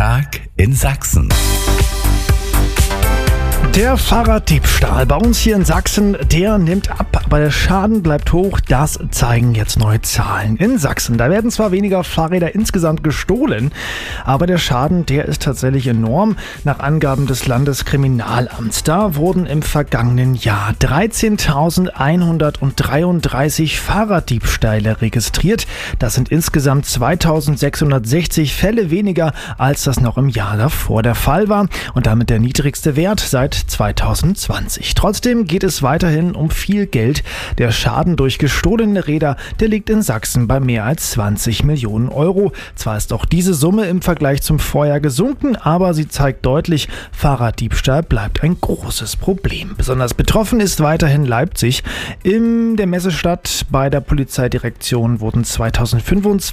Tag in Sachsen. Der Fahrraddiebstahl bei uns hier in Sachsen, der nimmt ab, aber der Schaden bleibt hoch. Das zeigen jetzt neue Zahlen in Sachsen. Da werden zwar weniger Fahrräder insgesamt gestohlen, aber der Schaden, der ist tatsächlich enorm. Nach Angaben des Landeskriminalamts, da wurden im vergangenen Jahr 13.133 Fahrraddiebstähle registriert. Das sind insgesamt 2.660 Fälle weniger, als das noch im Jahr davor der Fall war und damit der niedrigste Wert seit 2020. Trotzdem geht es weiterhin um viel Geld. Der Schaden durch gestohlene Räder, der liegt in Sachsen bei mehr als 20 Millionen Euro. Zwar ist auch diese Summe im Vergleich zum Vorjahr gesunken, aber sie zeigt deutlich, Fahrraddiebstahl bleibt ein großes Problem. Besonders betroffen ist weiterhin Leipzig. In der Messestadt bei der Polizeidirektion wurden 2025